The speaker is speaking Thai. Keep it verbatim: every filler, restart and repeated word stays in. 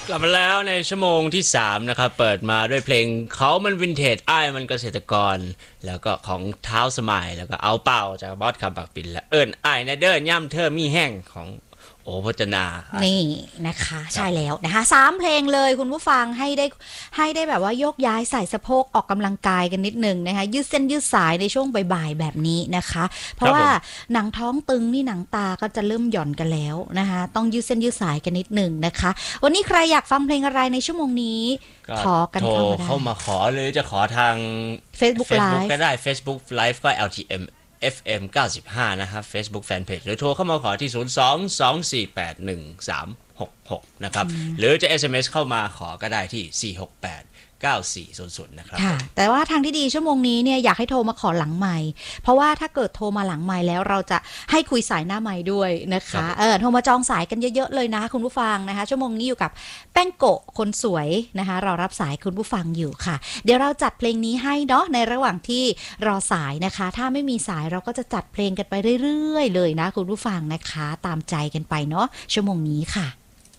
กลับมาแล้วในชั่วโมงที่สามนะครับเปิดมาด้วยเพลงเขามันวินเทจอ้ายมันเกษตรกรแล้วก็ของเท้าสมัยแล้วก็เอาเป่าจากบอสคำปักปินและเอิญอ้ายในเดินย่ำเธอมีแห้งของโอพจนานี่นะคะใช่แล้วนะคะสามเพลงเลยคุณผู้ฟังให้ได้ให้ได้แบบว่าโยกย้ายใส่สะโพกออกกำลังกายกันนิดนึงนะคะยืดเส้นยืดสายในช่วงบ่ายๆแบบนี้นะคะเพราะว่าหนังท้องตึงนี่หนังตาก็จะเริ่มหย่อนกันแล้วนะคะต้องยืดเส้นยืดสายกันนิดนึงนะคะวันนี้ใครอยากฟังเพลงอะไรในชั่วโมงนี้ขอกันเข้ามาได้เข้ามาขอหรือจะขอทาง Facebook Facebook Live ก็ได้ Facebook Live ก็ แอล ที เอ็ม เอฟ เอ็ม เก้าสิบห้านะครับ Facebook Fanpage หรือโทรเข้ามาขอที่ ศูนย์ สอง สอง สี่ แปด หนึ่ง สาม หก หก นะครับหรือจะ เอส เอ็ม เอส เข้ามาขอก็ได้ที่ สี่ หก แปด เก้า สี่ ศูนย์ ศูนย์ นะครับค่ะแต่ว่าทางที่ดีชั่วโมงนี้เนี่ยอยากให้โทรมาขอหลังไมค์เพราะว่าถ้าเกิดโทรมาหลังไมค์แล้วเราจะให้คุยสายหน้าไมค์ด้วยนะคะเออโทรมาจองสายกันเยอะๆเลยนะคุณผู้ฟังนะคะชั่วโมงนี้อยู่กับแป้งโกะคนสวยนะคะเรารับสายคุณผู้ฟังอยู่ค่ะเดี๋ยวเราจัดเพลงนี้ให้เนาะในระหว่างที่รอสายนะคะถ้าไม่มีสายเราก็จะจัดเพลงกันไปเรื่อยๆเลยนะคุณผู้ฟังนะคะตามใจกันไปเนาะชั่วโมงนี้ค่ะ